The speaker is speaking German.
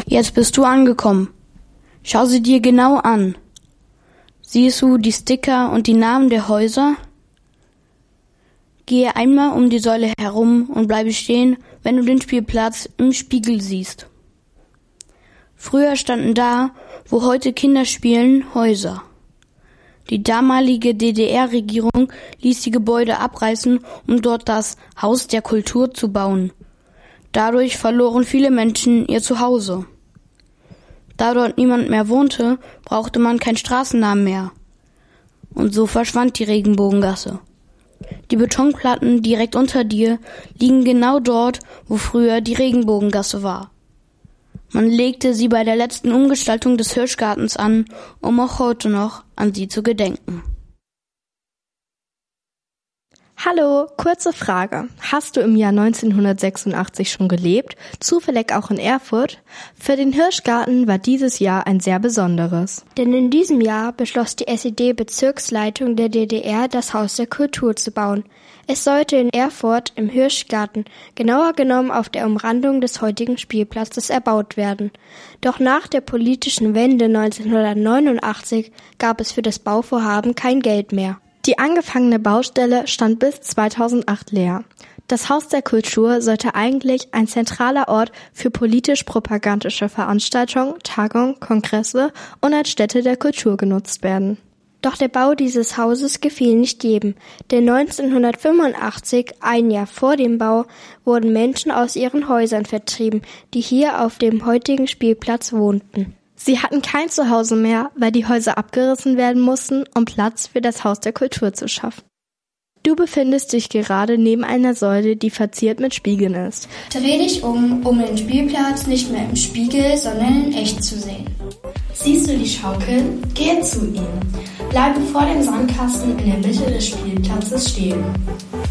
Jetzt bist du angekommen. Schau sie dir genau an. Siehst du die Sticker und die Namen der Häuser? Gehe einmal um die Säule herum und bleibe stehen, wenn du den Spielplatz im Spiegel siehst. Früher standen da, wo heute Kinder spielen, Häuser. Die damalige DDR-Regierung ließ die Gebäude abreißen, um dort das Haus der Kultur zu bauen. Dadurch verloren viele Menschen ihr Zuhause. Da dort niemand mehr wohnte, brauchte man keinen Straßennamen mehr. Und so verschwand die Regenbogengasse. Die Betonplatten direkt unter dir liegen genau dort, wo früher die Regenbogengasse war. Man legte sie bei der letzten Umgestaltung des Hirschgartens an, um auch heute noch an sie zu gedenken. Hallo, kurze Frage. Hast du im Jahr 1986 schon gelebt, zufällig auch in Erfurt? Für den Hirschgarten war dieses Jahr ein sehr besonderes. Denn in diesem Jahr beschloss die SED-Bezirksleitung der DDR, das Haus der Kultur zu bauen. Es sollte in Erfurt im Hirschgarten, genauer genommen auf der Umrandung des heutigen Spielplatzes, erbaut werden. Doch nach der politischen Wende 1989 gab es für das Bauvorhaben kein Geld mehr. Die angefangene Baustelle stand bis 2008 leer. Das Haus der Kultur sollte eigentlich ein zentraler Ort für politisch-propagandische Veranstaltungen, Tagungen, Kongresse und als Stätte der Kultur genutzt werden. Doch der Bau dieses Hauses gefiel nicht jedem, denn 1985, ein Jahr vor dem Bau, wurden Menschen aus ihren Häusern vertrieben, die hier auf dem heutigen Spielplatz wohnten. Sie hatten kein Zuhause mehr, weil die Häuser abgerissen werden mussten, um Platz für das Haus der Kultur zu schaffen. Du befindest dich gerade neben einer Säule, die verziert mit Spiegeln ist. Dreh dich um den Spielplatz nicht mehr im Spiegel, sondern in echt zu sehen. Siehst du die Schaukel? Gehe zu ihm. Bleibe vor dem Sandkasten in der Mitte des Spielplatzes stehen.